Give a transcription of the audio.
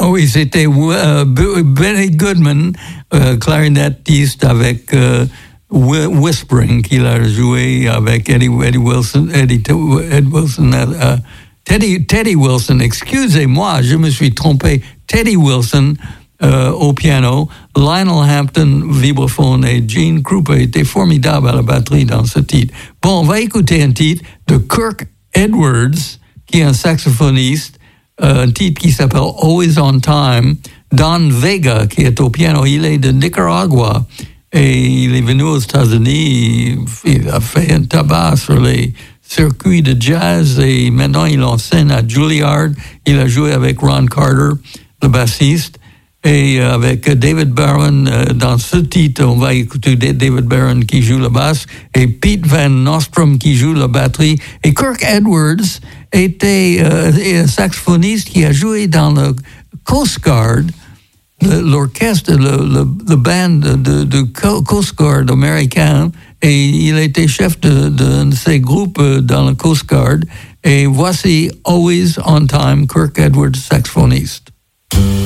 Ah oui, c'était Benny Goodman, clarinettiste avec Whispering, qu'il a joué avec Teddy Wilson, excusez-moi, je me suis trompé, Teddy Wilson au piano, Lionel Hampton vibraphone et Gene Krupa étaient formidables à la batterie dans ce titre. Bon, on va écouter un titre de Kirk Edwards, qui est un saxophoniste, un titre qui s'appelle Always on Time. Don Vega, qui est au piano, il est de Nicaragua et il est venu aux États-Unis, il a fait un tabac sur les circuits de jazz et maintenant il enseigne à Juilliard. Il a joué avec Ron Carter, le bassiste, et avec David Barron. Dans ce titre, on va écouter David Barron qui joue la basse et Pete Van Nostrum qui joue la batterie. Et Kirk Edwards était un saxophoniste qui a joué dans le Coast Guard, l'orchestre, le band de Coast Guard américain, et il était chef de ces groupes dans le Coast Guard. Et voici Always on Time, Kirk Edwards, saxophoniste.